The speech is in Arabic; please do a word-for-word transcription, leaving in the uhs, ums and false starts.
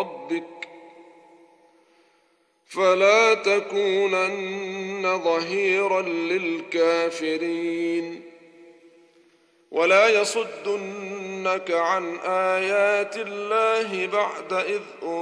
ربك فلا تكونن ظهيرا للكافرين ولا يصدنك عن آيات الله بعد إذ